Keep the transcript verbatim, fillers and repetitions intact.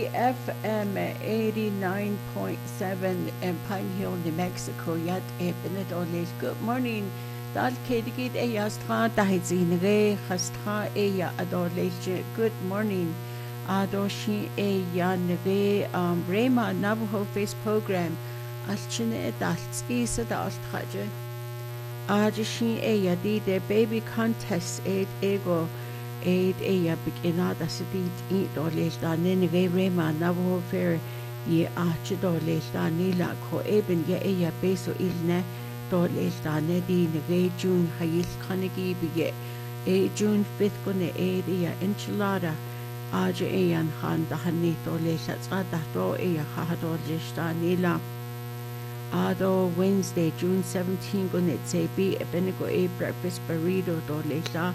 F M eighty-nine point seven in Pine Hill, New Mexico. Yat ebenet olis. Good morning. Dal kedigit e yastra dahizine khastra e ya adolis. Good morning. Adoshi e ya nege um Rema Navajo Face program. Alchine e dalts isa da altraje. Adoshi e ya di de baby contest e ego. Aid ea begina da sidit i doles da nene rema Navajo fair ye ache doles da nila ko eben ye ea beso ilne doles da ne di nege June hayil kanigi bige e June fifth gone aid ea enchilada aje ean han da hanni doles da da do ea ha doles da nila ado Wednesday June seventeenth gone say be ebenigo e breakfast burrito doles da